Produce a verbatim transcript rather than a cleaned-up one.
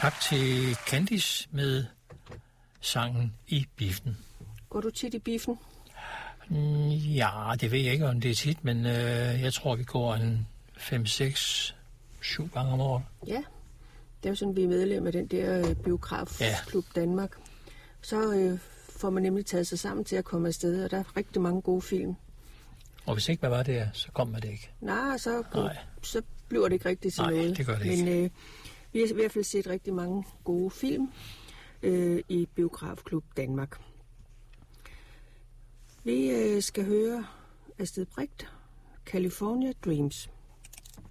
Tak til Candice med sangen I Biffen. Går du tit i biffen? Ja, det ved jeg ikke, om det er tit, men øh, jeg tror, vi går en fem, seks, syv gange om året. Ja, det er jo sådan, vi er medlem af den der øh, biografklub ja. Danmark. Så øh, får man nemlig taget sig sammen til at komme afsted, og der er rigtig mange gode film. Og hvis ikke man var der, så kom man det ikke. Nej, så, Nej. så bliver det ikke rigtigt til Nej, noget. det gør det men, ikke. Men øh, vi har i hvert fald set rigtig mange gode film øh, i Biografklub Danmark. Vi øh, skal høre Astrid Brecht, California Dreams.